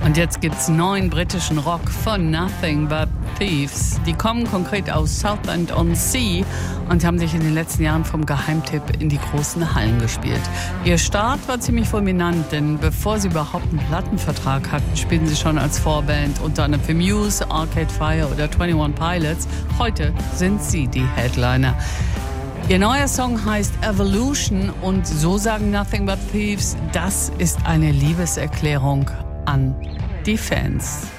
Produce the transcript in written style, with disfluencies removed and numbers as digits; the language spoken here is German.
Und jetzt gibt's neuen britischen Rock von Nothing But Thieves. Die kommen konkret aus Southend-on-Sea und haben sich in den letzten Jahren vom Geheimtipp in die großen Hallen gespielt. Ihr Start war ziemlich fulminant, denn bevor sie überhaupt einen Plattenvertrag hatten, spielten sie schon als Vorband unter anderem für Muse, Arcade Fire oder 21 Pilots. Heute sind sie die Headliner. Ihr neuer Song heißt Evolution und so sagen Nothing But Thieves, das ist eine Liebeserklärung an die Fans.